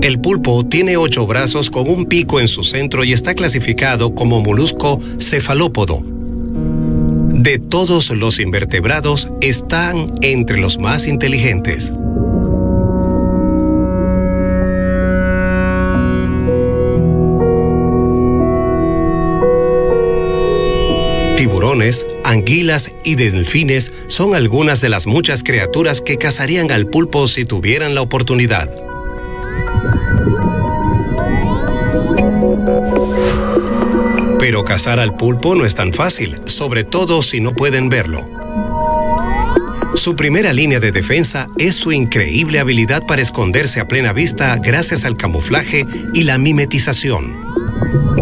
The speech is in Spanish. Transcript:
El pulpo tiene 8 brazos con un pico en su centro y está clasificado como molusco cefalópodo. De todos los invertebrados, están entre los más inteligentes. Tiburones, anguilas y delfines son algunas de las muchas criaturas que cazarían al pulpo si tuvieran la oportunidad. Pero cazar al pulpo no es tan fácil, sobre todo si no pueden verlo. Su primera línea de defensa es su increíble habilidad para esconderse a plena vista gracias al camuflaje y la mimetización.